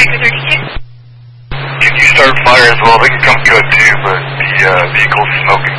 Can you start fire as well? They can come good too, but the vehicle's smoking.